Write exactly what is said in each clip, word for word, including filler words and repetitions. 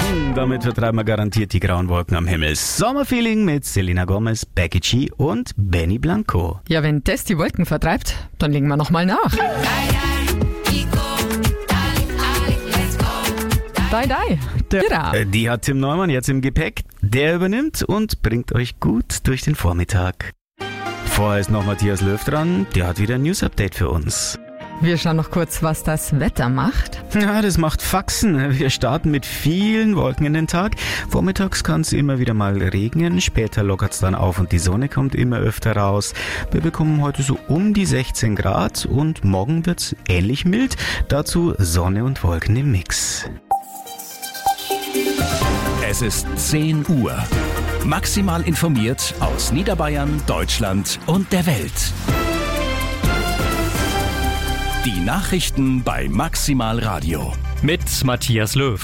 Damit vertreiben wir garantiert die grauen Wolken am Himmel. Sommerfeeling mit Selena Gomez, Becky G und Benny Blanco. Ja, wenn das die Wolken vertreibt, dann legen wir nochmal nach. Dai, dai, der Äh, Die hat Tim Neumann jetzt im Gepäck. Der übernimmt und bringt euch gut durch den Vormittag. Vorher ist noch Matthias Löw dran. Der hat wieder ein News-Update für uns. Wir schauen noch kurz, was das Wetter macht. Ja, das macht Faxen. Wir starten mit vielen Wolken in den Tag. Vormittags kann es immer wieder mal regnen. Später lockert es dann auf und die Sonne kommt immer öfter raus. Wir bekommen heute so um die sechzehn Grad und morgen wird es ähnlich mild. Dazu Sonne und Wolken im Mix. Es ist zehn Uhr. Maximal informiert aus Niederbayern, Deutschland und der Welt. Die Nachrichten bei Maximal Radio. Mit Matthias Löw.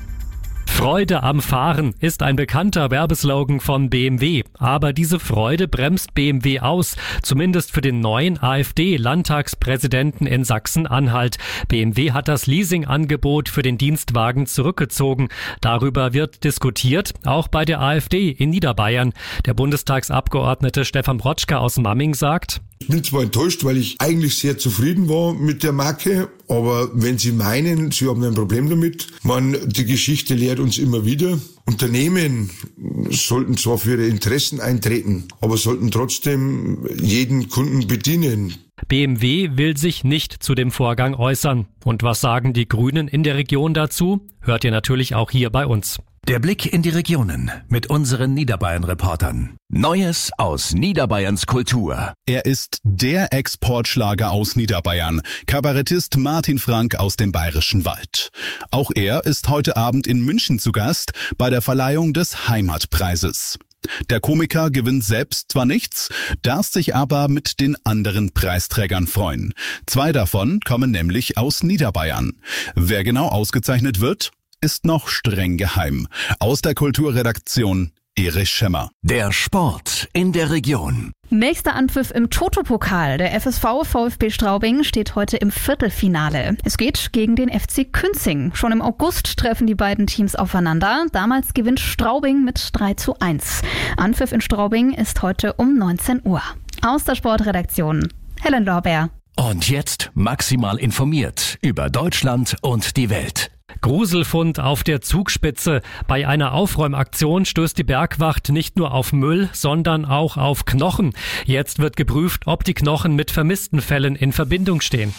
Freude am Fahren ist ein bekannter Werbeslogan von B M W. Aber diese Freude bremst B M W aus, zumindest für den neuen AfD-Landtagspräsidenten in Sachsen-Anhalt. B M W hat das Leasingangebot für den Dienstwagen zurückgezogen. Darüber wird diskutiert, auch bei der AfD in Niederbayern. Der Bundestagsabgeordnete Stefan Brotschka aus Mamming sagt: Ich bin zwar enttäuscht, weil ich eigentlich sehr zufrieden war mit der Marke, aber wenn Sie meinen, Sie haben ein Problem damit, man, die Geschichte lehrt uns immer wieder, Unternehmen sollten zwar für ihre Interessen eintreten, aber sollten trotzdem jeden Kunden bedienen. B M W will sich nicht zu dem Vorgang äußern. Und was sagen die Grünen in der Region dazu? Hört ihr natürlich auch hier bei uns. Der Blick in die Regionen mit unseren Niederbayern-Reportern. Neues aus Niederbayerns Kultur. Er ist der Exportschlager aus Niederbayern, Kabarettist Martin Frank aus dem Bayerischen Wald. Auch er ist heute Abend in München zu Gast bei der Verleihung des Heimatpreises. Der Komiker gewinnt selbst zwar nichts, darf sich aber mit den anderen Preisträgern freuen. Zwei davon kommen nämlich aus Niederbayern. Wer genau ausgezeichnet wird, ist noch streng geheim. Aus der Kulturredaktion Erich Schemmer. Der Sport in der Region. Nächster Anpfiff im Toto-Pokal. Der F S V VfB Straubing steht heute im Viertelfinale. Es geht gegen den F C Künzing. Schon im August treffen die beiden Teams aufeinander. Damals gewinnt Straubing mit drei zu eins. Anpfiff in Straubing ist heute um neunzehn Uhr. Aus der Sportredaktion Helen Lorbeer. Und jetzt maximal informiert über Deutschland und die Welt. Gruselfund auf der Zugspitze. Bei einer Aufräumaktion stößt die Bergwacht nicht nur auf Müll, sondern auch auf Knochen. Jetzt wird geprüft, ob die Knochen mit vermissten Fällen in Verbindung stehen.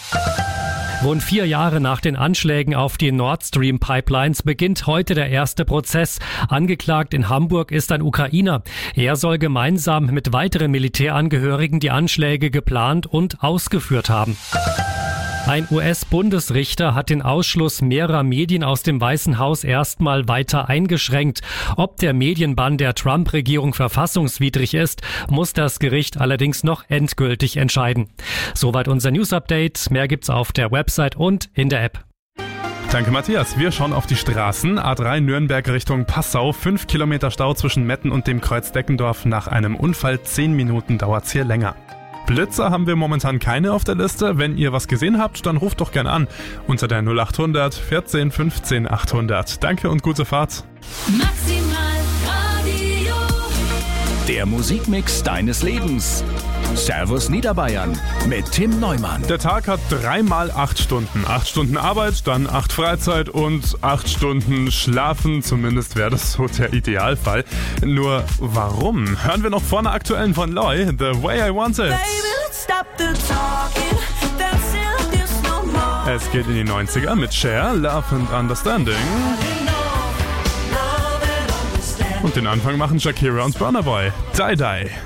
Rund vier Jahre nach den Anschlägen auf die Nord Stream Pipelines beginnt heute der erste Prozess. Angeklagt in Hamburg ist ein Ukrainer. Er soll gemeinsam mit weiteren Militärangehörigen die Anschläge geplant und ausgeführt haben. Ein U S-Bundesrichter hat den Ausschluss mehrerer Medien aus dem Weißen Haus erstmal weiter eingeschränkt. Ob der Medienbann der Trump-Regierung verfassungswidrig ist, muss das Gericht allerdings noch endgültig entscheiden. Soweit unser News-Update. Mehr gibt's auf der Website und in der App. Danke, Matthias. Wir schauen auf die Straßen. A drei Nürnberg Richtung Passau. Fünf Kilometer Stau zwischen Metten und dem Kreuz Deckendorf. Nach einem Unfall zehn Minuten dauert's hier länger. Blitzer haben wir momentan keine auf der Liste. Wenn ihr was gesehen habt, dann ruft doch gern an. Unter der null acht hundert vierzehn fünfzehn achthundert. Danke und gute Fahrt. Maximal Radio. Der Musikmix deines Lebens. Servus Niederbayern mit Tim Neumann. Der Tag hat dreimal acht Stunden. Acht Stunden Arbeit, dann acht Freizeit und acht Stunden Schlafen. Zumindest wäre das so der Idealfall. Nur warum? Hören wir noch vor einer aktuellen von Loy, The Way I Want It. Es geht in die neunziger mit Cher, Love and Understanding. Und den Anfang machen Shakira und Burna Boy. Die Die.